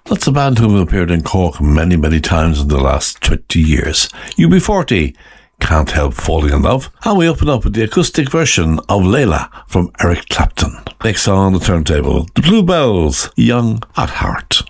That's a band who have appeared in Cork many, many times in the last 20 years. UB40, Can't Help Falling in Love. And we open up with the acoustic version of Layla from Eric Clapton. Next on the turntable, the Bluebells, Young at Heart.